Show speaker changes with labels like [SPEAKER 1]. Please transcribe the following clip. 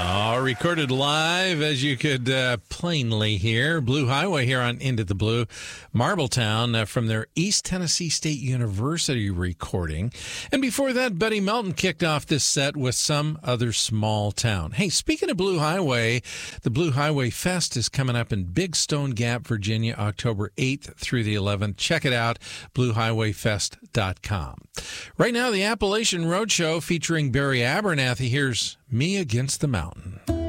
[SPEAKER 1] Recorded live, as you could plainly hear. Blue Highway here on Into the Blue. Marbletown from their East Tennessee State University recording. And before that, Buddy Melton kicked off this set with Some Other Small Town. Hey, speaking of Blue Highway, the Blue Highway Fest is coming up in Big Stone Gap, Virginia, October 8th through the 11th. Check it out, bluehighwayfest.com. Right now, the Appalachian Roadshow featuring Barry Abernathy. Here's Me Against the Mountain.